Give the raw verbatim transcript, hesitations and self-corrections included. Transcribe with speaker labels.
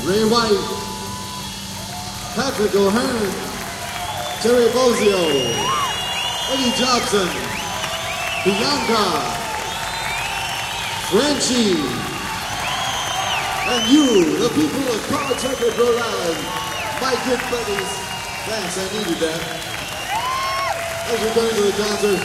Speaker 1: Ray White, Patrick O'Hearn, Terry Bozio, Eddie Johnson, Bianca, Frenchie, and you, the people of Pawtucket, Rhode Island, my good buddies. Thanks, I needed that. As we're going to the concert,